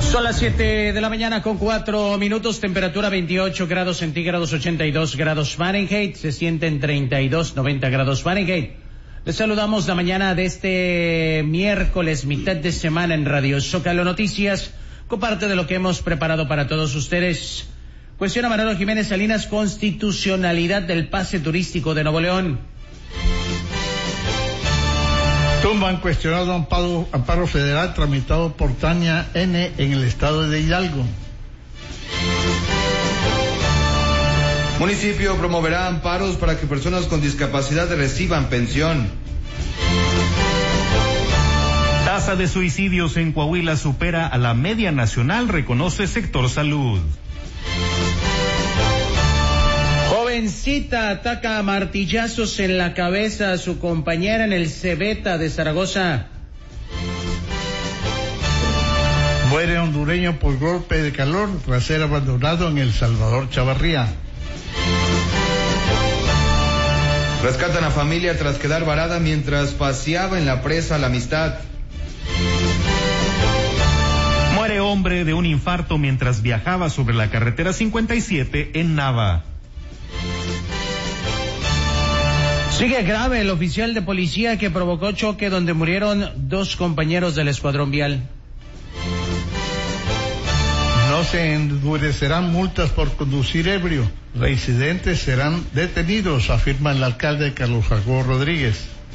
Son las 7 de la mañana con 4 minutos, temperatura 28 grados centígrados, 82 grados Fahrenheit, se sienten 32, 90 grados Fahrenheit. Les saludamos la mañana de este miércoles, mitad de semana en Radio Zócalo Noticias, con parte de lo que hemos preparado para todos ustedes. Cuestiona Manolo Jiménez Salinas constitucionalidad del pase turístico de Nuevo León. Tumban cuestionado amparo federal tramitado por Tania N. en el estado de Hidalgo. Municipio promoverá amparos para que personas con discapacidad reciban pensión. Tasa de suicidios en Coahuila supera a la media nacional, reconoce sector salud. Jovencita ataca a martillazos en la cabeza a su compañera en el Cebeta de Zaragoza. Muere hondureño por golpe de calor tras ser abandonado en El Salvador Chavarría. Rescatan a familia tras quedar varada mientras paseaba en la presa La Amistad. Muere hombre de un infarto mientras viajaba sobre la carretera 57 en Nava. Sigue grave el oficial de policía que provocó choque donde murieron 2 compañeros del escuadrón vial. No se endurecerán multas por conducir ebrio. Reincidentes serán detenidos, afirma el alcalde Carlos Jacobo Rodríguez.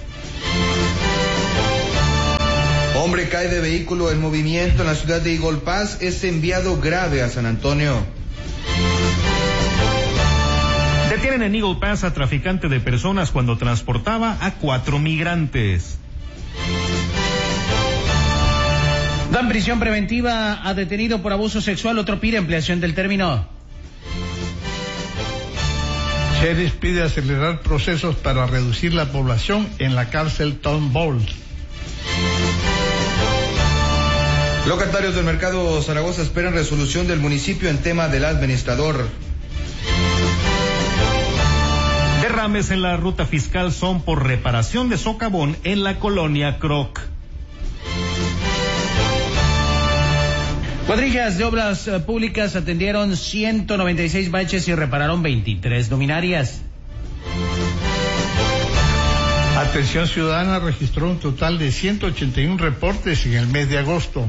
Hombre cae de vehículo en movimiento en la ciudad de Eagle Pass, es enviado grave a San Antonio. Detienen en Eagle Pass a traficante de personas cuando transportaba a 4 migrantes. Dan prisión preventiva a detenido por abuso sexual, otro pide ampliación del término. Sheriff pide acelerar procesos para reducir la población en la cárcel Tom Bowles. Locatarios del mercado Zaragoza esperan resolución del municipio en tema del administrador. Derrames en la ruta fiscal son por reparación de socavón en la colonia Croc. Cuadrillas de obras públicas atendieron 196 baches y repararon 23 luminarias. Atención Ciudadana registró un total de 181 reportes en el mes de agosto.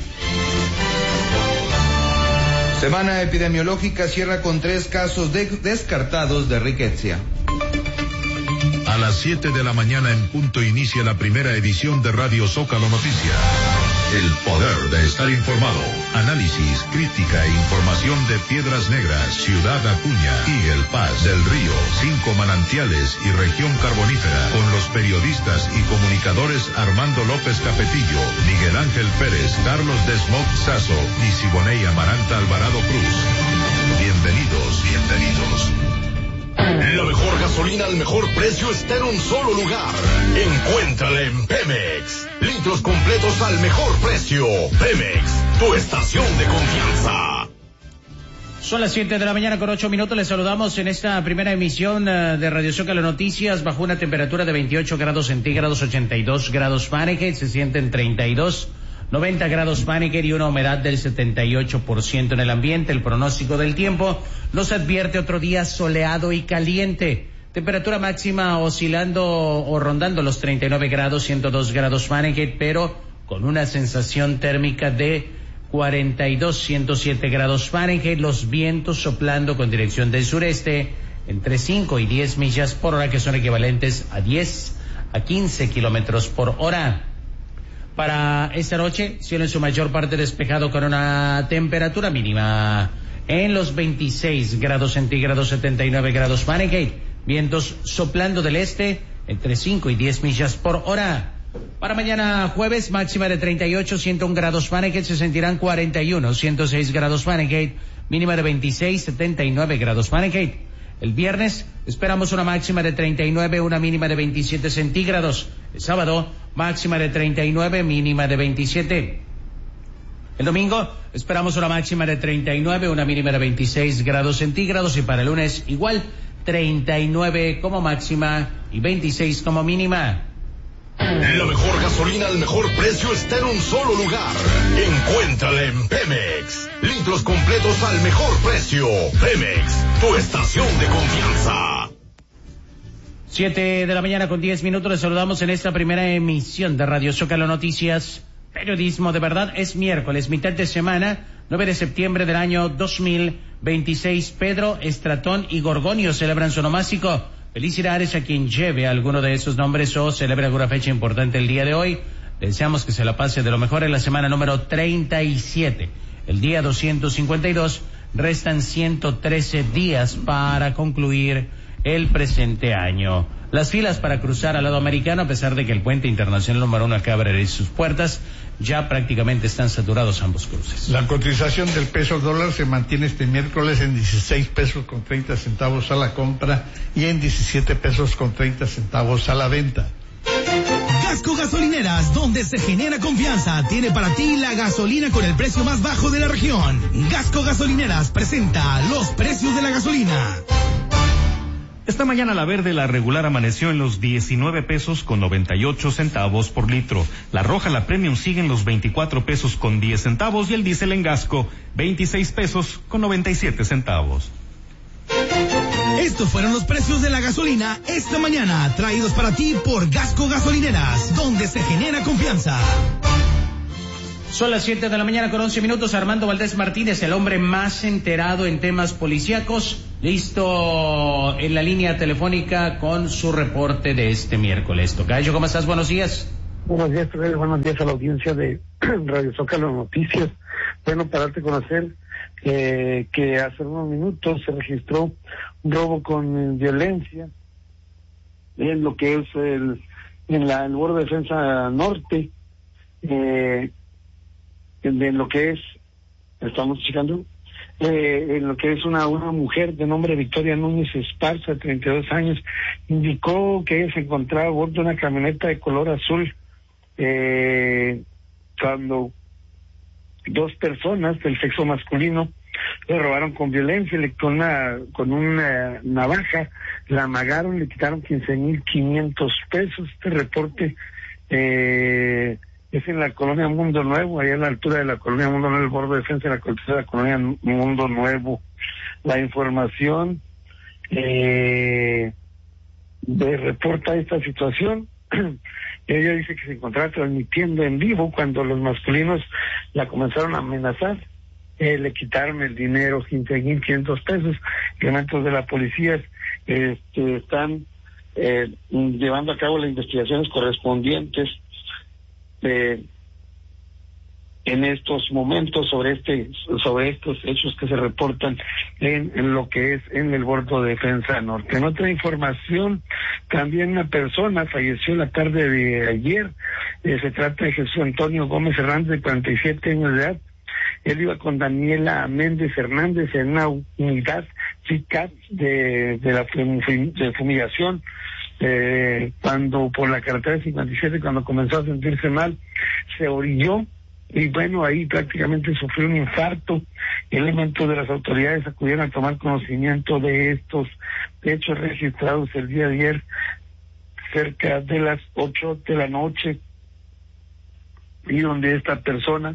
Semana epidemiológica cierra con 3 casos descartados de riqueza. A las 7 de la mañana en punto inicia la primera edición de Radio Zócalo Noticias. El poder de estar informado. Análisis, crítica e información de Piedras Negras, Ciudad Acuña, Eagle Pass, Del Río, 5 Manantiales y Región Carbonífera, con los periodistas y comunicadores Armando López Capetillo, Miguel Ángel Pérez, Carlos Desmoc Sazo y Siboney Amaranta Alvarado Cruz. Bienvenidos. La mejor gasolina al mejor precio está en un solo lugar. Encuéntrala en Pemex. Litros completos al mejor precio. Pemex, tu estación de confianza. Son las 7 de la mañana con 8 minutos. Les saludamos en esta primera emisión de Radio Zócalo Noticias bajo una temperatura de 28 grados centígrados, 82 grados Fahrenheit. Se sienten 32, 90 grados Fahrenheit y una humedad del 78% en el ambiente. El pronóstico del tiempo nos advierte otro día soleado y caliente. Temperatura máxima oscilando o rondando los 39 grados, 102 grados Fahrenheit, pero con una sensación térmica de 42, 107 grados Fahrenheit. Los vientos soplando con dirección del sureste entre 5 y 10 millas por hora, que son equivalentes a 10 a 15 kilómetros por hora. Para esta noche, cielo en su mayor parte despejado con una temperatura mínima en los 26 grados centígrados, 79 grados Fahrenheit. Vientos soplando del este entre 5 y 10 millas por hora. Para mañana jueves, máxima de 38, 101 grados Fahrenheit, se sentirán 41, 106 grados Fahrenheit, mínima de 26, 79 grados Fahrenheit. El viernes esperamos una máxima de 39, una mínima de 27 centígrados. El sábado, máxima de 39, mínima de 27. El domingo esperamos una máxima de 39, una mínima de 26 grados centígrados. Y para el lunes igual, 39 como máxima y 26 como mínima. La mejor gasolina al mejor precio está en un solo lugar. Encuéntrala en Pemex. Litros completos al mejor precio. Pemex, tu estación de confianza. 7 de la mañana con 10 minutos. Les saludamos en esta primera emisión de Radio Zócalo Noticias. Periodismo de verdad. Es miércoles, mitad de semana, 9 de septiembre del año 2026. Pedro, Estratón y Gorgonio celebran su onomástico. Felicidades a quien lleve alguno de esos nombres o celebre alguna fecha importante el día de hoy. Deseamos que se la pase de lo mejor en la semana número 37. El día 252. Restan 113 días para concluir el presente año. Las filas para cruzar al lado americano, a pesar de que el puente internacional número 1 acaba de abrir sus puertas, ya prácticamente están saturados ambos cruces. La cotización del peso dólar se mantiene este miércoles en 16 pesos con 30 centavos a la compra y en 17 pesos con 30 centavos a la venta. Gasco Gasolineras, donde se genera confianza, tiene para ti la gasolina con el precio más bajo de la región. Gasco Gasolineras presenta los precios de la gasolina. Esta mañana la verde, la regular, amaneció en los 19 pesos con 98 centavos por litro. La roja, la premium, sigue en los 24 pesos con 10 centavos y el diésel en Gasco, 26 pesos con 97 centavos. Estos fueron los precios de la gasolina esta mañana, traídos para ti por Gasco Gasolineras, donde se genera confianza. Son las 7 de la mañana con 11 minutos. Armando Valdés Martínez, el hombre más enterado en temas policíacos, listo en la línea telefónica con su reporte de este miércoles. Tocayo, ¿cómo estás? Buenos días. Buenos días, Fidel. Buenos días a la audiencia de Radio Zócalo Noticias. Bueno, para darte a conocer que hace unos minutos se registró un robo con violencia en lo que es en el Borde de Defensa Norte, en lo que es, estamos checando, en lo que es una mujer de nombre Victoria Núñez Esparza, 32 años, indicó que ella se encontraba a bordo de una camioneta de color azul, cuando dos personas del sexo masculino le robaron con violencia, con una navaja, la amagaron, le quitaron 15,500 pesos. Este reporte es en la colonia Mundo Nuevo, allá a la altura de la colonia Mundo Nuevo, el borde de defensa de la colonia Mundo Nuevo. La información reporta esta situación. Ella dice que se encontraba transmitiendo en vivo cuando los masculinos la comenzaron a amenazar. Le quitaron el dinero, 15,500 pesos. Elementos de la policía están llevando a cabo las investigaciones correspondientes en estos momentos sobre estos hechos que se reportan en lo que es en el Borde de Defensa Norte. En otra información, también una persona falleció la tarde de ayer. Se trata de Jesús Antonio Gómez Hernández, de 47 años de edad. Él iba con Daniela Méndez Hernández en una unidad CICAT de fumigación, cuando por la carretera 57, cuando comenzó a sentirse mal, se orilló y bueno, ahí prácticamente sufrió un infarto. Elementos de las autoridades acudieron a tomar conocimiento de estos hechos registrados el día de ayer cerca de las 8 de la noche, y donde esta persona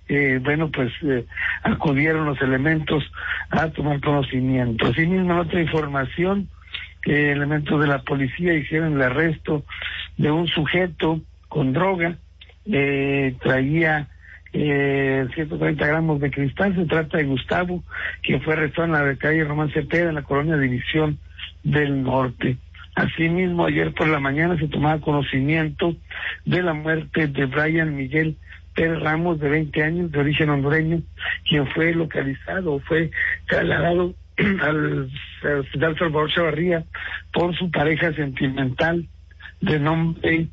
acudieron los elementos a tomar conocimiento. Asimismo, en otra información, elementos de la policía hicieron el arresto de un sujeto con droga, traía 130 gramos de cristal. Se trata de Gustavo, quien fue arrestado en la calle Román Cepeda, en la colonia División del Norte. Asimismo, ayer por la mañana se tomaba conocimiento de la muerte de Brian Miguel Pérez Ramos, de 20 años, de origen hondureño, quien fue localizado, fue trasladado al Hospital Salvador Chavarría por su pareja sentimental de nombre,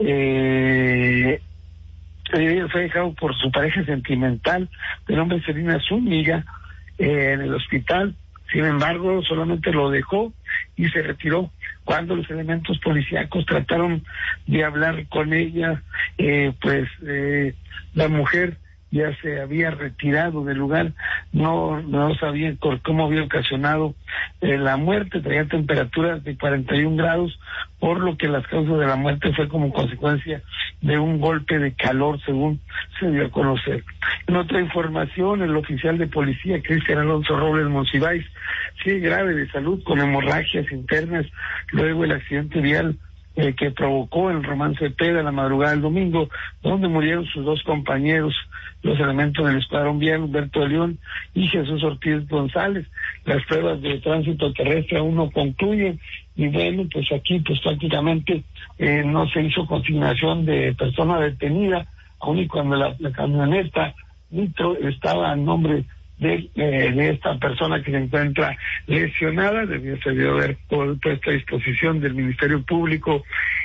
fue dejado por su pareja sentimental de nombre Selina Zúñiga en el hospital. Sin embargo, solamente lo dejó y se retiró. Cuando los elementos policíacos trataron de hablar con ella, la mujer ya se había retirado del lugar, no sabía cómo había ocasionado la muerte, traía temperaturas de 41 grados, por lo que las causas de la muerte fue como consecuencia de un golpe de calor, según se dio a conocer. En otra información, el oficial de policía, Cristian Alonso Robles Monsiváis, sigue grave de salud con hemorragias internas, luego el accidente vial que provocó el Román Cepeda la madrugada del domingo, donde murieron sus dos compañeros, los elementos del escuadrón vial, Humberto de León y Jesús Ortiz González. Las pruebas de tránsito terrestre aún no concluyen, y bueno, pues aquí pues prácticamente no se hizo consignación de persona detenida, aun y cuando la camioneta Nitro estaba a nombre de esta persona que se encuentra lesionada, se debió haber puesto a disposición del Ministerio Público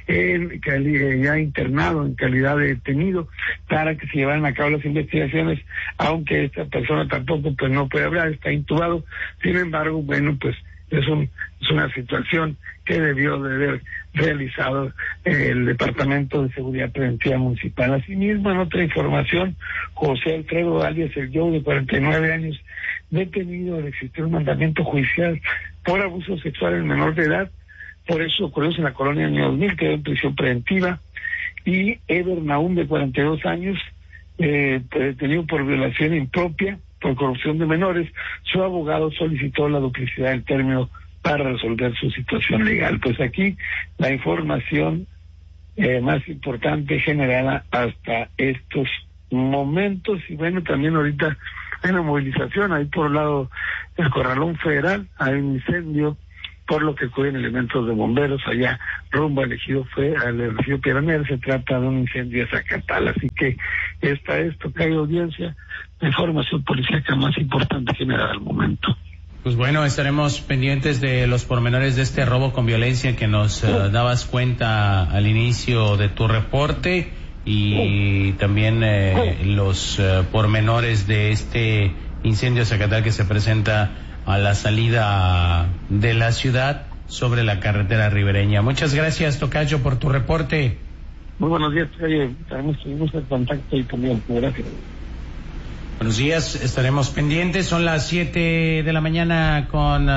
ya internado en calidad de detenido para que se llevaran a cabo las investigaciones, aunque esta persona tampoco pues no puede hablar, está intubado. Sin embargo, bueno, pues es una situación que debió de haber realizado el Departamento de Seguridad Preventiva Municipal. Asimismo, en otra información, José Alfredo alias El Joe, de 49 años, detenido al existir un mandamiento judicial por abuso sexual en menor de edad. Por eso ocurrió en la colonia Año 2000, quedó en prisión preventiva. Y Eber Naum, de 42 años, detenido por violación impropia, por corrupción de menores. Su abogado solicitó la duplicidad del término para resolver su situación legal. Pues aquí la información más importante generada hasta estos momentos. Y bueno, también ahorita hay una movilización ahí por el lado del Corralón Federal, hay un incendio, por lo que acuden elementos de bomberos allá rumbo al ejido Piranero. Se trata de un incendio de Zacatal, así que esto cae audiencia, la información policíaca más importante generada al momento. Pues bueno, estaremos pendientes de los pormenores de este robo con violencia que nos dabas cuenta al inicio de tu reporte, y también los pormenores de este incendio de Zacatal que se presenta a la salida de la ciudad sobre la carretera ribereña. Muchas gracias, tocayo, por tu reporte. Muy buenos días, seguimos en contacto y también, gracias. Buenos días, estaremos pendientes. Son las 7 de la mañana con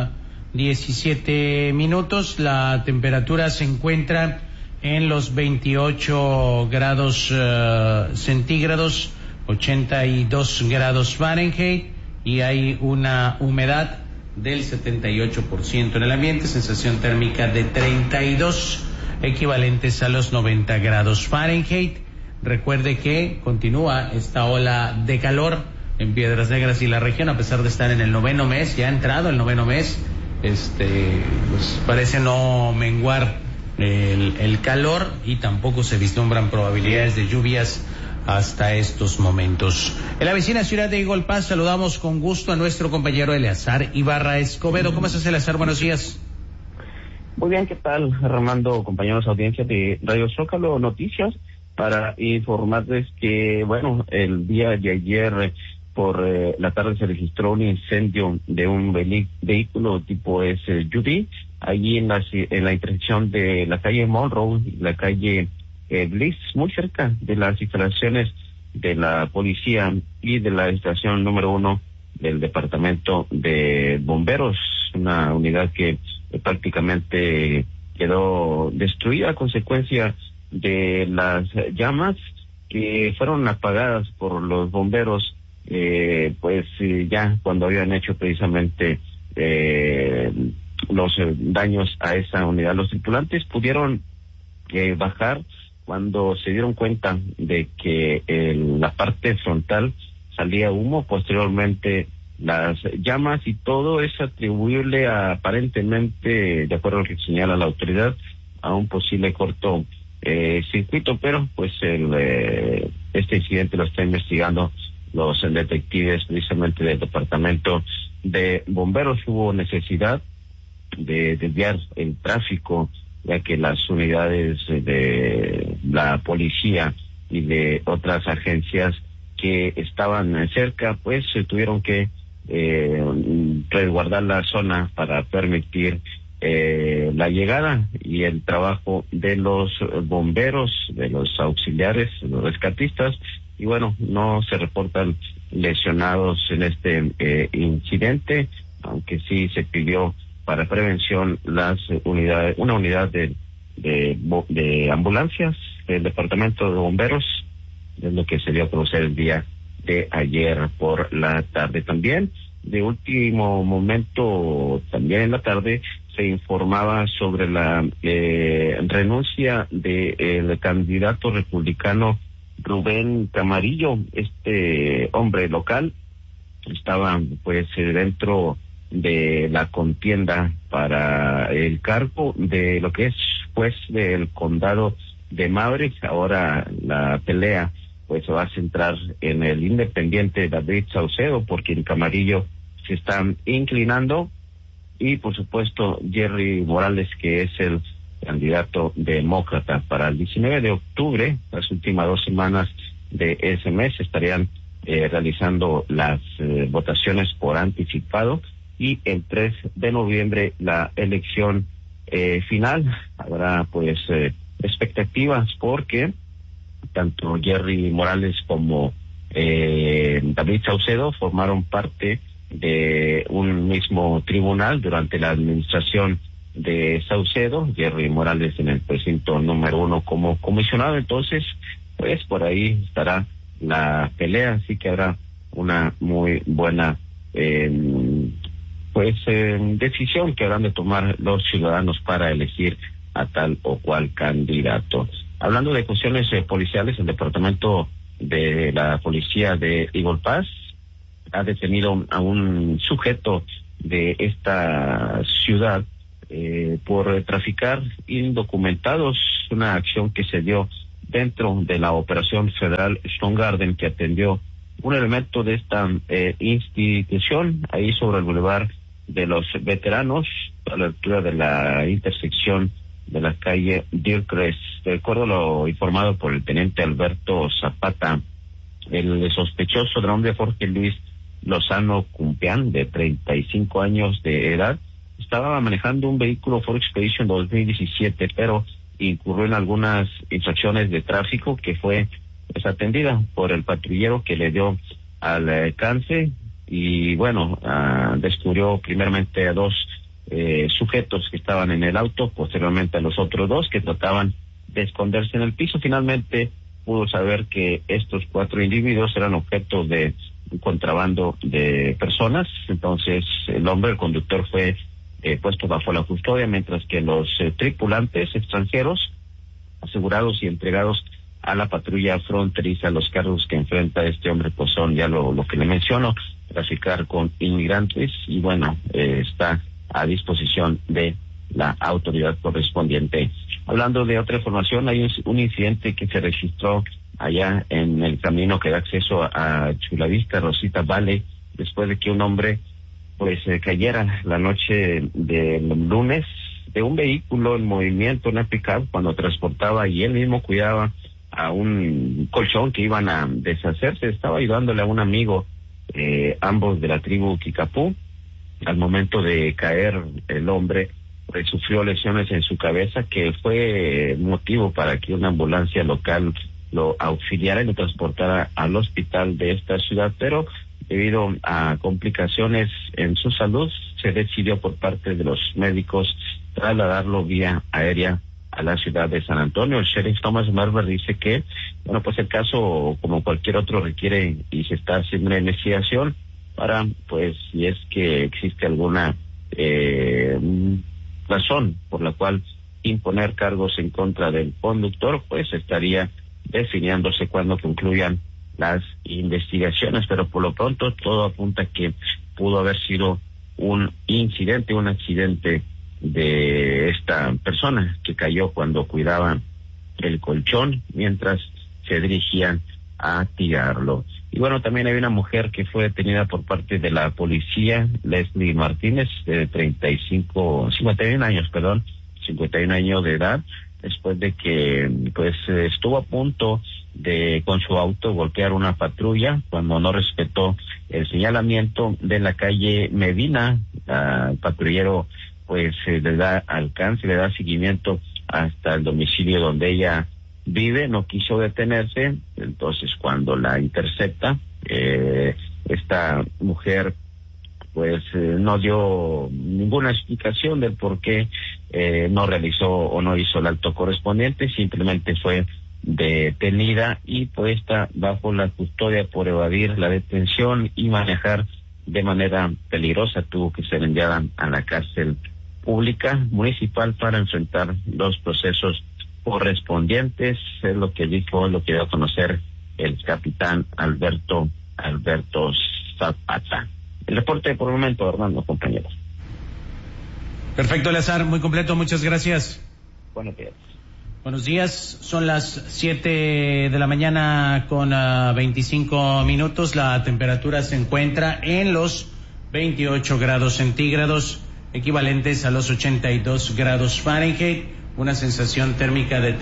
17 minutos. La temperatura se encuentra en los 28 grados centígrados, 82 grados Fahrenheit, y hay una humedad del 78% en el ambiente, sensación térmica de 32, equivalentes a los 90 grados Fahrenheit. Recuerde que continúa esta ola de calor en Piedras Negras y la región, a pesar de estar en el 9º mes, ya ha entrado el 9º mes, pues parece no menguar el calor, y tampoco se vislumbran probabilidades de lluvias hasta estos momentos. En la vecina ciudad de Eagle Pass saludamos con gusto a nuestro compañero Eleazar Ibarra Escobedo. ¿Cómo estás, Eleazar? Buenos días. Muy bien, ¿qué tal, Armando, compañeros audiencia de Radio Zócalo Noticias? Para informarles que, bueno, el día de ayer por la tarde se registró un incendio de un vehículo tipo SUV allí en la intersección de la calle Monroe y la calle Bliss, muy cerca de las instalaciones de la policía y de la estación número 1 del departamento de bomberos, una unidad que prácticamente quedó destruida a consecuencia de las llamas que fueron apagadas por los bomberos, ya cuando habían hecho precisamente los daños a esa unidad. Los tripulantes pudieron bajar cuando se dieron cuenta de que la parte frontal salía humo, posteriormente las llamas, y todo es atribuible aparentemente, de acuerdo a lo que señala la autoridad, a un posible corto circuito, pero pues este incidente lo está investigando los detectives precisamente del departamento de bomberos. Hubo necesidad de desviar el tráfico, ya que las unidades de la policía y de otras agencias que estaban cerca, pues se tuvieron que resguardar la zona para permitir la llegada y el trabajo de los bomberos, de los auxiliares, de los rescatistas y bueno, no se reportan lesionados en este incidente, aunque sí se pidió para prevención una unidad de ambulancias del departamento de bomberos, es lo que se dio a conocer el día de ayer por la tarde. También de último momento, también en la tarde, se informaba sobre la renuncia del candidato republicano Rubén Camarillo. Este hombre local estaba pues dentro de la contienda para el cargo de lo que es juez del condado de Maverick. Ahora la pelea pues se va a centrar en el independiente David Saucedo, por quien Camarillo se está inclinando, y por supuesto Jerry Morales, que es el candidato demócrata. Para el 19 de octubre, las últimas 2 semanas de ese mes, estarían realizando las votaciones por anticipado, y el 3 de noviembre la elección final. Habrá pues expectativas porque tanto Jerry Morales como David Saucedo formaron parte de un mismo tribunal durante la administración de Saucedo, Jerry Morales en el precinto número 1 como comisionado. Entonces pues por ahí estará la pelea, así que habrá una muy buena decisión que habrán de tomar los ciudadanos para elegir a tal o cual candidato. Hablando de cuestiones policiales, el departamento de la policía de Eagle Pass ha detenido a un sujeto de esta ciudad por traficar indocumentados, una acción que se dio dentro de la operación federal Stone Garden, que atendió un elemento de esta institución ahí sobre el Boulevard de los Veteranos, a la altura de la intersección de la calle Deercrest. De acuerdo a lo informado por el teniente Alberto Zapata, el sospechoso de nombre Jorge Luis Lozano Cumpián, de 35 años de edad, estaba manejando un vehículo Ford Expedition 2017, pero incurrió en algunas infracciones de tráfico que fue atendida por el patrullero, que le dio al alcance y bueno, descubrió primeramente a 2 sujetos que estaban en el auto, posteriormente a los otros 2 que trataban de esconderse en el piso. Finalmente pudo saber que estos 4 individuos eran objeto de un contrabando de personas. Entonces el conductor fue puesto bajo la custodia, mientras que los tripulantes extranjeros asegurados y entregados a la patrulla fronteriza. Los cargos que enfrenta este hombre pues son ya lo que le menciono, traficar con inmigrantes, y bueno, está a disposición de la autoridad correspondiente. Hablando de otra información, hay un incidente que se registró allá en el camino que da acceso a Chulavista, Rosita Valley, después de que un hombre pues cayera la noche del lunes de un vehículo en movimiento, una pick-up, cuando transportaba y él mismo cuidaba a un colchón que iban a deshacerse. Estaba ayudándole a un amigo, ambos de la tribu Kikapú. Al momento de caer el hombre pues sufrió lesiones en su cabeza, que fue motivo para que una ambulancia local lo auxiliara y lo transportara al hospital de esta ciudad, pero debido a complicaciones en su salud se decidió por parte de los médicos trasladarlo vía aérea a la ciudad de San Antonio. El sheriff Thomas Marver dice que, bueno, pues el caso, como cualquier otro, requiere y se está haciendo una investigación para, pues, si es que existe alguna razón por la cual imponer cargos en contra del conductor, pues estaría definiéndose cuando concluyan las investigaciones, pero por lo pronto todo apunta que pudo haber sido un accidente de esta persona que cayó cuando cuidaba el colchón mientras se dirigían a tirarlo. Y bueno, también hay una mujer que fue detenida por parte de la policía, Leslie Martínez, de 51 años de edad, después de que pues estuvo a punto de con su auto golpear una patrulla cuando no respetó el señalamiento de la calle Medina. El patrullero pues le da alcance, le da seguimiento hasta el domicilio donde ella vive, no quiso detenerse. Entonces cuando la intercepta, esta mujer pues no dio ninguna explicación del por qué no realizó o no hizo el alto correspondiente, simplemente fue detenida y puesta bajo la custodia por evadir la detención y manejar de manera peligrosa. Tuvo que ser enviada a la cárcel pública municipal para enfrentar los procesos correspondientes. Es lo que dijo, lo que dio a conocer el capitán Alberto Zapata. El reporte por el momento, Armando, compañeros. Perfecto, Eleazar, muy completo, muchas gracias. Buenos días. Buenos días, son las 7 de la mañana con 25 minutos. La temperatura se encuentra en los 28 grados centígrados, equivalentes a los 82 grados Fahrenheit, una sensación térmica de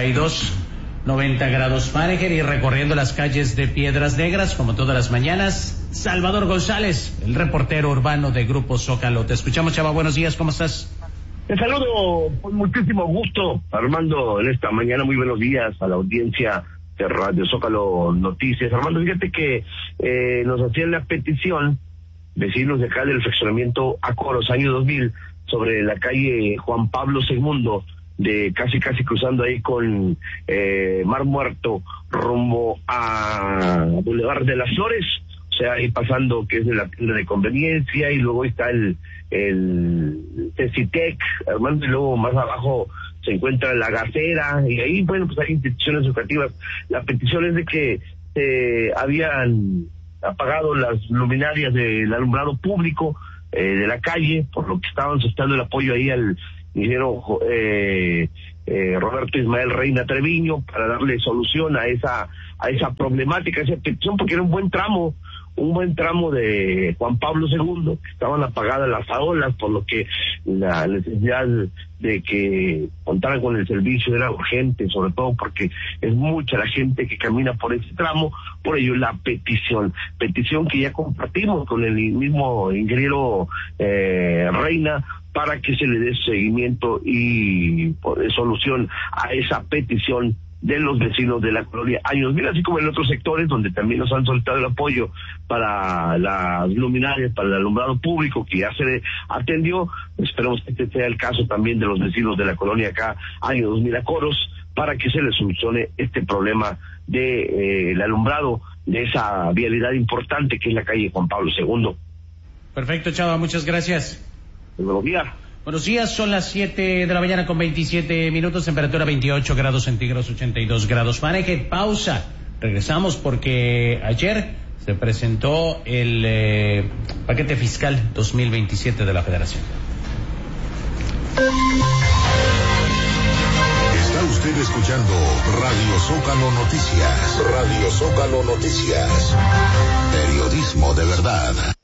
90 grados Fahrenheit, y recorriendo las calles de Piedras Negras, como todas las mañanas, Salvador González, el reportero urbano de Grupo Zócalo. Te escuchamos, Chava, buenos días, ¿cómo estás? Te saludo con muchísimo gusto, Armando, en esta mañana. Muy buenos días a la audiencia de Radio Zócalo Noticias. Armando, fíjate que nos hacían la petición, vecinos de acá del fraccionamiento Acoros, año 2000, sobre la calle Juan Pablo II, de casi cruzando ahí con Mar Muerto, rumbo a Boulevard de las Flores, o sea, ahí pasando, que es de la tienda de conveniencia, y luego está el Tecitec, Armando, y luego más abajo se encuentra la Gacera, y ahí, bueno, pues hay instituciones educativas. La petición es de que habían apagado las luminarias del alumbrado público de la calle, por lo que estaban solicitando el apoyo ahí al ingeniero Roberto Ismael Reina Treviño para darle solución a esa problemática, a esa petición, porque era un buen tramo de Juan Pablo II, que estaban apagadas las farolas, por lo que la necesidad de que contaran con el servicio era urgente, sobre todo porque es mucha la gente que camina por ese tramo. Por ello la petición que ya compartimos con el mismo ingeniero Reina, para que se le dé seguimiento y solución a esa petición de los vecinos de la colonia Año 2000, así como en otros sectores donde también nos han solicitado el apoyo para las luminarias, para el alumbrado público, que ya se atendió. Esperemos que este sea el caso también de los vecinos de la colonia acá, Año 2000 Acoros, para que se les solucione este problema de el alumbrado de esa vialidad importante que es la calle Juan Pablo II. Perfecto, Chava, muchas gracias. Buenos días. Buenos días, son las 7 de la mañana con 27 minutos, temperatura 28 grados centígrados, 82 grados Fahrenheit. Pausa, regresamos porque ayer se presentó el paquete fiscal 2027 de la Federación. Está usted escuchando Radio Zócalo Noticias. Radio Zócalo Noticias. Periodismo de verdad.